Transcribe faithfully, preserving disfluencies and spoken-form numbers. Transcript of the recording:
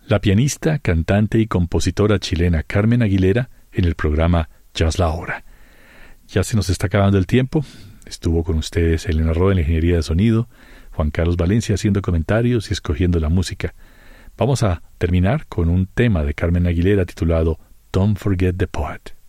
la pianista, cantante y compositora chilena Carmen Aguilera en el programa Jazz La Hora. Ya se nos está acabando el tiempo. Estuvo con ustedes Elena Roa en la ingeniería de sonido, Juan Carlos Valencia haciendo comentarios y escogiendo la música. Vamos a terminar con un tema de Carmen Aguilera titulado Don't Forget the Poet.